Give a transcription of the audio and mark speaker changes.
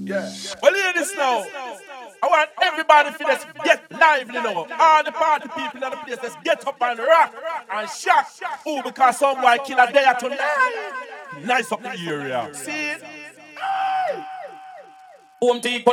Speaker 1: Yeah. Well, hear this now. I want everybody to just get lively now. All the party people in the place, let's get up and rock and shock. Oh, because some white killer there tonight. Nice up the area. See it? Home team.